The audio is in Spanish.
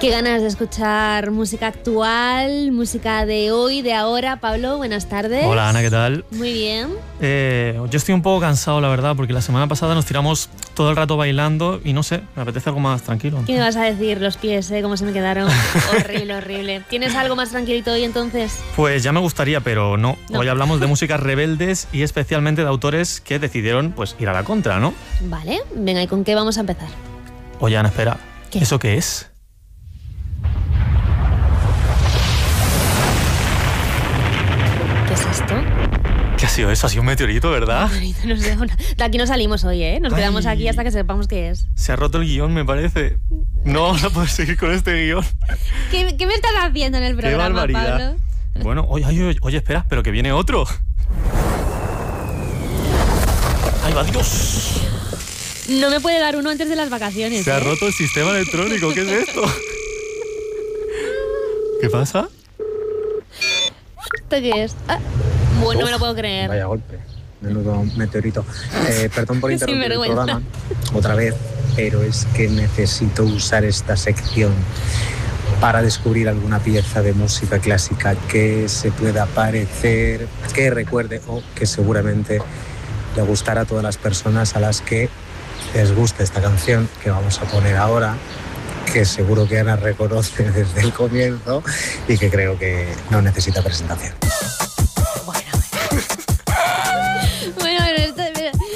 Qué ganas de escuchar música actual, música de hoy, de ahora. Pablo, buenas tardes. Hola Ana, ¿qué tal? Muy bien. Yo estoy un poco cansado, la verdad, porque la semana pasada nos tiramos todo el rato bailando y no sé, me apetece algo más tranquilo. ¿Qué me vas a decir? Los pies, cómo se me quedaron. Horrible, horrible. ¿Tienes algo más tranquilito hoy entonces? Pues ya me gustaría, pero no. Hoy hablamos de músicas rebeldes y especialmente de autores que decidieron pues ir a la contra, ¿no? Vale, venga, ¿y con qué vamos a empezar? Oye Ana, espera. ¿Qué? ¿Eso qué es? ¿Qué es esto? ¿Qué ha sido eso? Ha sido un meteorito, ¿verdad? No sé, de aquí no salimos hoy, ¿eh? Nos quedamos aquí hasta que sepamos qué es. Se ha roto el guión, me parece. No vamos a poder seguir con este guión. ¿Qué me estás haciendo en el programa, ¡Qué barbaridad! Pablo? Bueno, oye, espera, pero que viene otro. ¡Ahí va, Dios! No me puede dar uno antes de las vacaciones. Se ha roto el sistema electrónico, ¿qué es esto? ¿Qué pasa? ¿Esto qué es? Bueno, no me lo puedo creer. Vaya golpe, menudo meteorito. Perdón por interrumpir el programa otra vez, pero es que necesito usar esta sección para descubrir alguna pieza de música clásica que se pueda parecer, que recuerde o que seguramente le gustará a todas las personas a las que les gusta esta canción que vamos a poner ahora, que seguro que Ana reconoce desde el comienzo y que creo que no necesita presentación.